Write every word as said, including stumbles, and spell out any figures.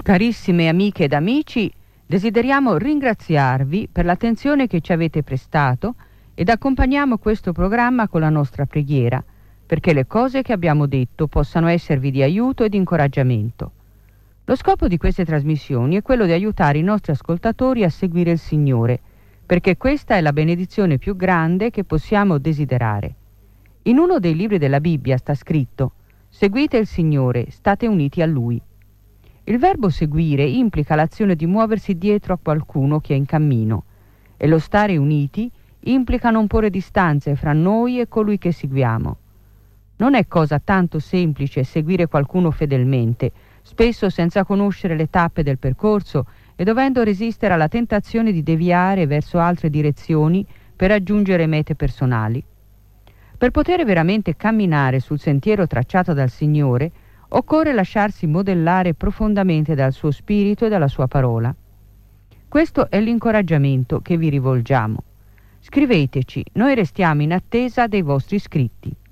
Carissime amiche ed amici, desideriamo ringraziarvi per l'attenzione che ci avete prestato ed accompagniamo questo programma con la nostra preghiera, perché le cose che abbiamo detto possano esservi di aiuto e di incoraggiamento. Lo scopo di queste trasmissioni è quello di aiutare i nostri ascoltatori a seguire il Signore, perché questa è la benedizione più grande che possiamo desiderare. In uno dei libri della Bibbia sta scritto: seguite il Signore, state uniti a Lui. Il verbo seguire implica l'azione di muoversi dietro a qualcuno che è in cammino, e lo stare uniti implica non porre distanze fra noi e colui che seguiamo. Non è cosa tanto semplice seguire qualcuno fedelmente, spesso senza conoscere le tappe del percorso e dovendo resistere alla tentazione di deviare verso altre direzioni per raggiungere mete personali. Per poter veramente camminare sul sentiero tracciato dal Signore, occorre lasciarsi modellare profondamente dal suo spirito e dalla sua parola. Questo è l'incoraggiamento che vi rivolgiamo. Scriveteci, noi restiamo in attesa dei vostri scritti.